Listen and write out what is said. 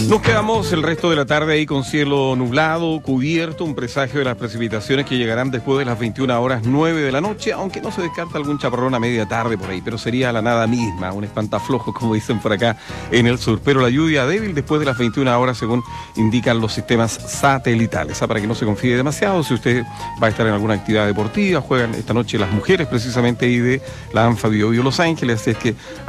Nos quedamos el resto de la tarde ahí con cielo nublado, cubierto, un presagio de las precipitaciones que llegarán después de las 21:09 de la noche, aunque no se descarta algún chaparrón a media tarde por ahí, pero sería la nada misma, un espantaflojo, como dicen por acá en el sur. Pero la lluvia débil después de las 21 horas, según indican los sistemas satelitales. Para que no se confíe demasiado, si usted va a estar en alguna actividad deportiva, juegan esta noche las mujeres precisamente ahí de la ANFA Biobío Los Ángeles, así es que